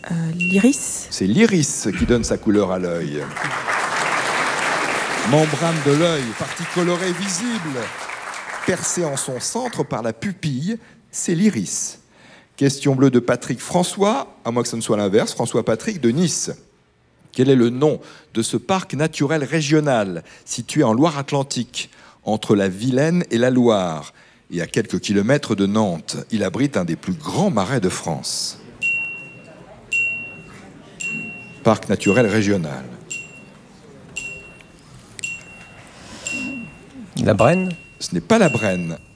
L'iris. C'est l'iris qui donne sa couleur à l'œil. Membrane de l'œil, partie colorée visible, percée en son centre par la pupille, c'est l'iris. Question bleue de Patrick François, à moins que ce ne soit l'inverse, François Patrick de Nice. Quel est le nom de ce parc naturel régional situé en Loire-Atlantique, entre la Vilaine et la Loire, et à quelques kilomètres de Nantes? Il abrite un des plus grands marais de France. Parc naturel régional. La Brenne? Ce n'est pas la Brenne.